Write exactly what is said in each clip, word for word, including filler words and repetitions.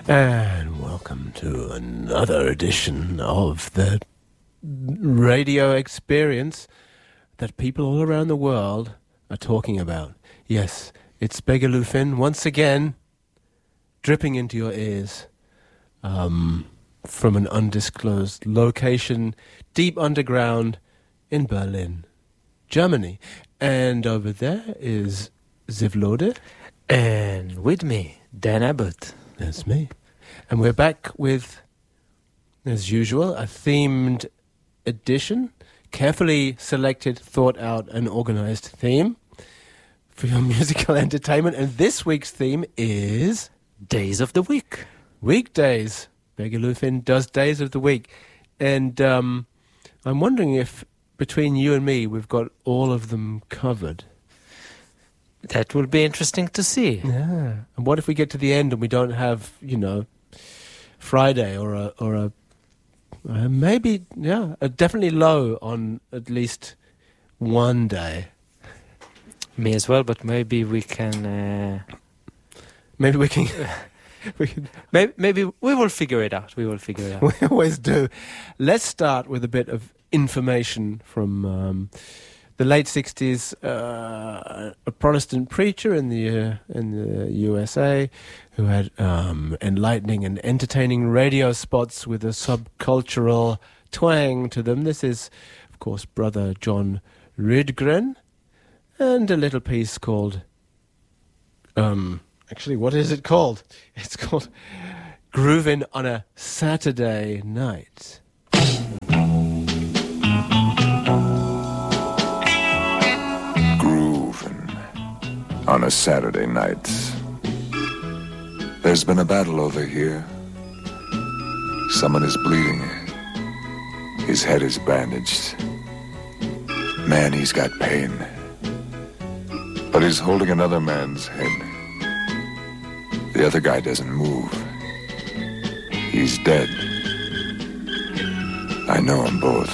And welcome to another edition of the radio experience that people all around the world are talking about. Yes, it's Begaloo Finn once again, dripping into your ears um, from an undisclosed location deep underground in Berlin, Germany. And over there is Zivlode. And with me, Dan Abbott. That's me. And we're back with, as usual, a themed edition, carefully selected, thought out, and organized theme for your musical entertainment. And this week's theme is Days of the Week. Weekdays. Begaloo Finn does Days of the Week. And um, I'm wondering if between you and me, we've got all of them covered. That will be interesting to see. Yeah. And what if we get to the end and we don't have, you know, Friday or a or a uh, maybe yeah, a definitely low on at least one day. Me as well, but maybe we can. Uh, maybe we can. we can maybe, maybe we will figure it out. We will figure it out. We always do. Let's start with a bit of information from. Um, The late sixties, uh, a Protestant preacher in the uh, in the U S A who had um, enlightening and entertaining radio spots with a subcultural twang to them. This is, of course, Brother John Rydgren, and a little piece called, um, actually, what is it called? It's called Groovin' on a Saturday Night. On a Saturday night, there's been a battle over here. Someone is bleeding. His head is bandaged. Man, he's got pain. But he's holding another man's head. The other guy doesn't move. He's dead. I know them both.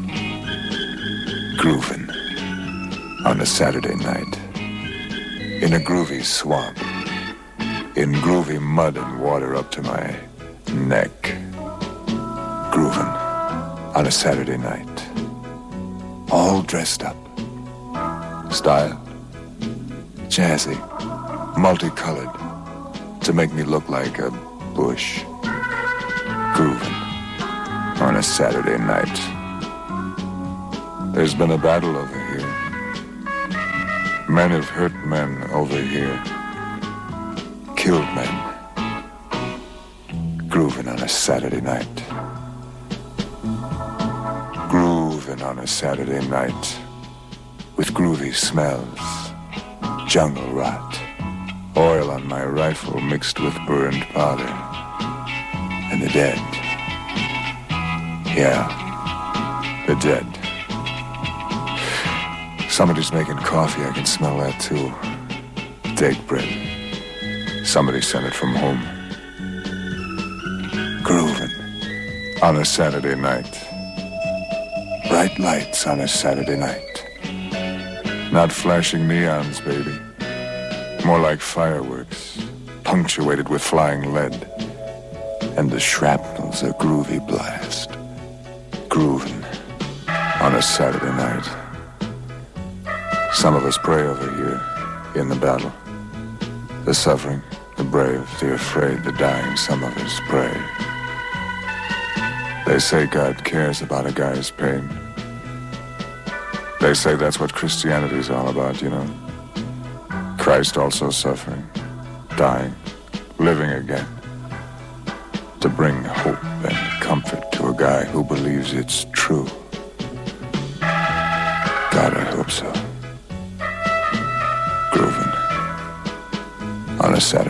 Groovin' on a Saturday night. In a groovy swamp, in groovy mud and water up to my neck. Groovin' on a Saturday night. All dressed up. Style, jazzy, multicolored, to make me look like a bush. Groovin' on a Saturday night. There's been a battle over here. Men have hurt men over here. Killed men. Groovin' on a Saturday night. Groovin' on a Saturday night. With groovy smells. Jungle rot. Oil on my rifle mixed with burned powder. And the dead. Yeah, the dead. Somebody's making coffee, I can smell that too. Date bread. Somebody sent it from home. Groovin' on a Saturday night. Bright lights on a Saturday night. Not flashing neons, baby. More like fireworks, punctuated with flying lead. And the shrapnel's a groovy blast. Groovin' on a Saturday night. Some of us pray over here, in the battle. The suffering, the brave, the afraid, the dying, some of us pray. They say God cares about a guy's pain. They say that's what Christianity's all about, you know. Christ also suffering, dying, living again. To bring hope and comfort to a guy who believes it's true. God, I hope so. Groovin' on a Saturday